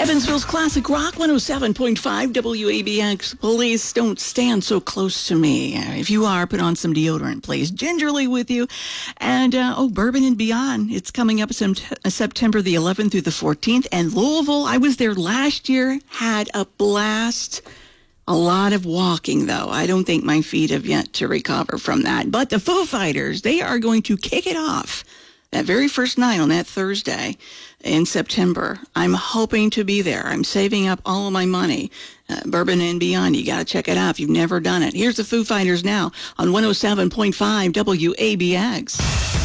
Evansville's Classic Rock 107.5 WABX. Please don't stand so close to me. If you are, put on some deodorant, please. Gingerly with you. And, Bourbon and Beyond. It's coming up September the 11th through the 14th. And Louisville, I was there last year, had a blast. A lot of walking, though. I don't think my feet have yet to recover from that. But the Foo Fighters, they are going to kick it off that very first night on that Thursday in September. I'm hoping to be there. I'm saving up all of my money. Bourbon and Beyond. You got to check it out if you've never done it. Here's the Foo Fighters now on 107.5 WABX.